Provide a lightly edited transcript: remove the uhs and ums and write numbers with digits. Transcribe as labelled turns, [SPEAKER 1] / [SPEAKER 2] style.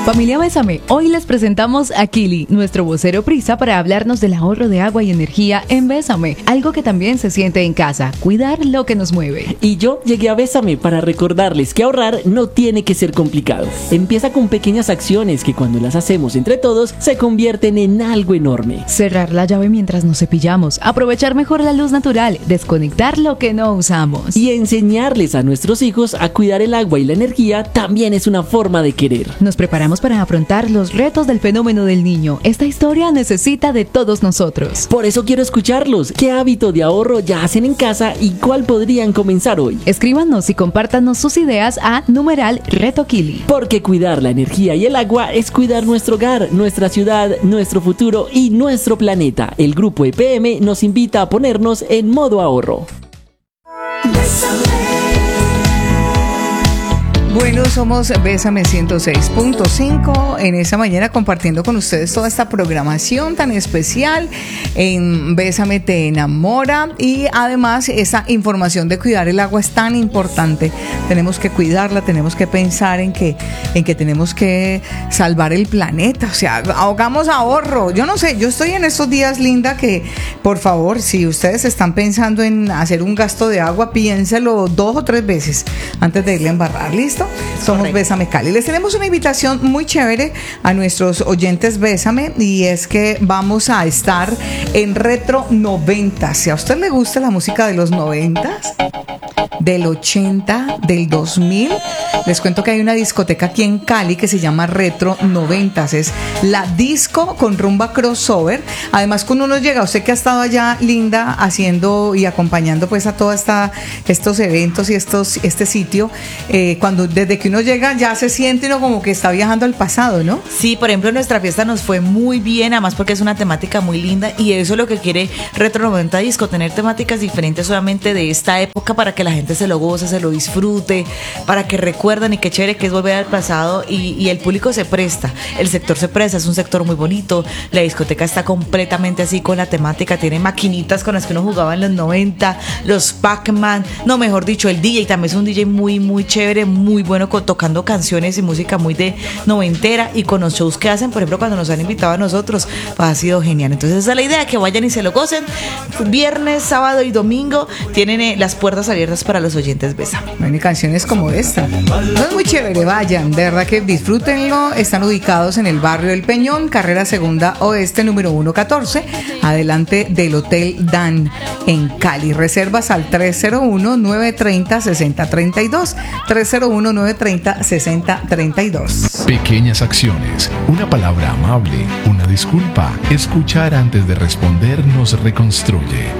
[SPEAKER 1] Familia Bésame, hoy les presentamos a Kili, nuestro vocero prisa para hablarnos del ahorro de agua y energía en Bésame, algo que también se siente en casa, cuidar lo que nos mueve.
[SPEAKER 2] Y yo llegué a Bésame para recordarles que ahorrar no tiene que ser complicado. Empieza con pequeñas acciones que cuando las hacemos entre todos se convierten en algo enorme.
[SPEAKER 1] Cerrar la llave mientras nos cepillamos, aprovechar mejor la luz natural, desconectar lo que no usamos.
[SPEAKER 2] Y enseñarles a nuestros hijos a cuidar el agua y la energía también es una forma de querer.
[SPEAKER 1] Nos preparamos para afrontar los retos del fenómeno del niño. Esta historia necesita de todos nosotros.
[SPEAKER 2] Por eso quiero escucharlos. ¿Qué hábito de ahorro ya hacen en casa y cuál podrían comenzar hoy?
[SPEAKER 1] Escríbanos y compártanos sus ideas a #Reto Kili.
[SPEAKER 2] Porque cuidar la energía y el agua es cuidar nuestro hogar, nuestra ciudad, nuestro futuro y nuestro planeta. El Grupo EPM nos invita a ponernos en modo ahorro.
[SPEAKER 3] Bueno, somos Bésame 106.5 en esta mañana compartiendo con ustedes toda esta programación tan especial en Bésame te enamora, y además esa información de cuidar el agua es tan importante. Tenemos que cuidarla, tenemos que pensar en que tenemos que salvar el planeta, o sea, hagamos ahorro. Yo no sé, yo estoy en estos días, Linda, que por favor, si ustedes están pensando en hacer un gasto de agua, piénselo 2 o 3 veces antes de irle a embarrar. ¿Listo? Somos Correcto. Bésame Cali. Les tenemos una invitación muy chévere a nuestros oyentes Bésame, y es que vamos a estar en Retro 90. Si a usted le gusta la música de los 90, del 80, del 2000, les cuento que hay una discoteca aquí en Cali que se llama Retro 90. Es la disco con rumba crossover. Además, cuando uno llega, usted que ha estado allá, Linda, haciendo y acompañando pues a todos estos eventos y este sitio, desde que uno llega ya se siente uno como que está viajando al pasado, ¿no?
[SPEAKER 4] Sí, por ejemplo, nuestra fiesta nos fue muy bien, además porque es una temática muy linda, y eso es lo que quiere Retro 90 Disco, tener temáticas diferentes solamente de esta época para que la gente se lo goce, se lo disfrute, para que recuerden, y qué chévere que es volver al pasado, y el público se presta, el sector se presta, es un sector muy bonito, la discoteca está completamente así con la temática, tiene maquinitas con las que uno jugaba en los 90, los Pac-Man, no, mejor dicho, el DJ también es un DJ muy, muy chévere, muy bueno, tocando canciones y música muy de noventera, y con los shows que hacen, por ejemplo, cuando nos han invitado a nosotros, pues ha sido genial. Entonces esa es la idea, que vayan y se lo gocen. Viernes, sábado y domingo tienen las puertas abiertas para los oyentes Bésame.
[SPEAKER 3] Bueno, y canciones como esta. No es muy chévere, vayan, de verdad que disfrútenlo. Están ubicados en el barrio El Peñón, carrera segunda oeste, número 114, adelante del Hotel Dan en Cali. Reservas al 301-930-6032. 301-930-6032.
[SPEAKER 5] Pequeñas acciones, una palabra amable, una disculpa, escuchar antes de responder nos reconstruye.